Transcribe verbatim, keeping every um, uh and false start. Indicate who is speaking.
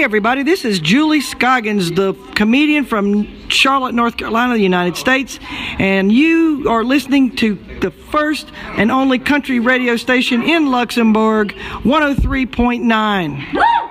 Speaker 1: Hey everybody, this is Julie Scoggins, the comedian from Charlotte, North Carolina, the United States, and you are listening to the first and only country radio station in Luxembourg, one oh three point nine.